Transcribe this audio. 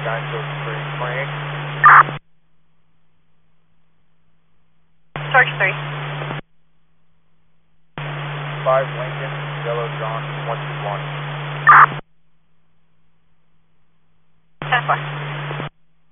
Charge 3. 5 Lincoln, Yellow John, 121. 10-4.